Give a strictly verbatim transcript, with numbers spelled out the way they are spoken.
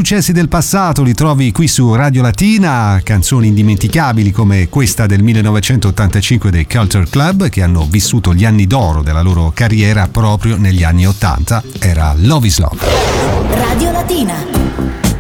successi del passato li trovi qui su Radio Latina, canzoni indimenticabili come questa del millenovecentottantacinque dei Culture Club, che hanno vissuto gli anni d'oro della loro carriera proprio negli anni ottanta. Era Love is Love. Radio Latina.